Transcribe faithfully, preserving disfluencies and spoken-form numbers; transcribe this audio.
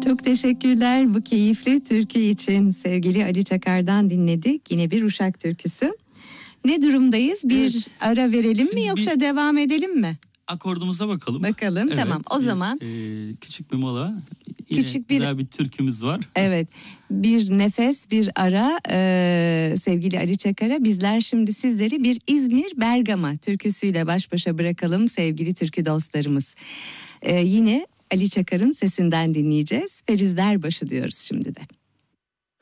Çok teşekkürler bu keyifli türkü için. Sevgili Ali Çakar'dan dinledik. Yine bir Uşak türküsü. Ne durumdayız? Bir evet. ara verelim Şimdi mi yoksa bir... devam edelim mi? Akordumuza bakalım. Bakalım evet, tamam o bir, zaman. E, küçük bir mola. Yine küçük bir güzel bir türkümüz var. Evet, bir nefes, bir ara e, sevgili Ali Çakar'a. Bizler şimdi sizleri bir İzmir Bergama türküsüyle baş başa bırakalım sevgili türkü dostlarımız. E, yine Ali Çakar'ın sesinden dinleyeceğiz. Ferizler başı diyoruz şimdi de.